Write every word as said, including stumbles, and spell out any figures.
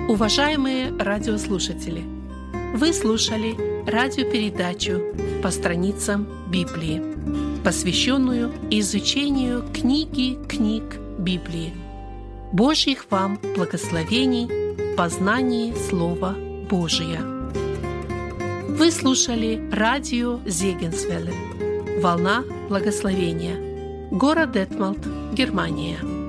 Уважаемые радиослушатели, вы слушали радиопередачу «По страницам Библии», посвященную изучению книги книг Библии. Божьих вам благословений в познании Слова Божия. Вы слушали радио Зегенсвелле, «Волна благословения», город Детмалт, Германия.